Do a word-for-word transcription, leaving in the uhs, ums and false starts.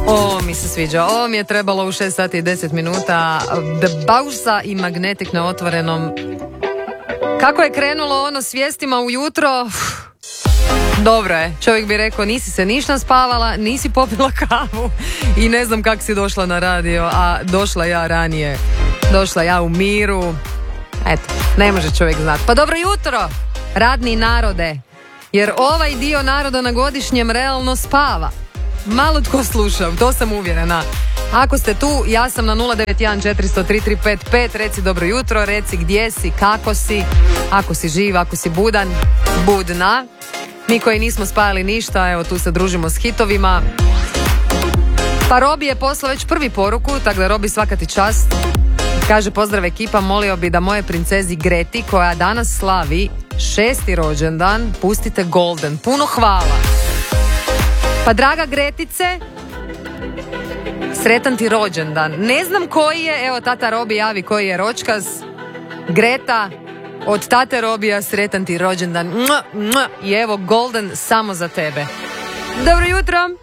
O, mi se sviđa. Ovo mi je trebalo u šest sati i deset minuta. The Bausa i Magnetic na otvorenom. Kako je krenulo ono s vijestima ujutro? Dobro je. Čovjek bi rekao, nisi se ništa spavala, nisi popila kavu i ne znam kako si došla na radio, a došla ja ranije. Došla ja u miru. Eto, ne može čovjek znati. Pa dobro jutro, radni narode. Jer ovaj dio naroda na godišnjem realno spava. Malo tko sluša, to sam uvjerena. Ako ste tu, ja sam na nula devet jedan četiri nula nula tri tri pet pet. Reci dobro jutro, reci gdje si, kako si. Ako si živ, ako si budan, budna. Mi koji nismo spajali ništa, evo tu se družimo s hitovima. Pa Robi je poslao već prvi poruku, tako da Robi svaka ti čast. Kaže, pozdrav ekipa, molio bi da moje princezi Greti, koja danas slavi šesti rođendan, pustite Golden. Puno hvala. Pa draga Gretice, sretan ti rođendan. Ne znam koji je, evo tata Robi javi koji je ročkaz. Greta, od tate Robija sretan ti rođendan. I evo Golden samo za tebe. Dobro jutro.